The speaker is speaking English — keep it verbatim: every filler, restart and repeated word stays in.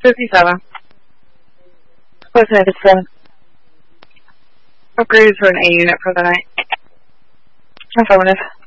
fifty-seven. What's that? It's seven. Upgrades for an A unit for the night. Affirmative.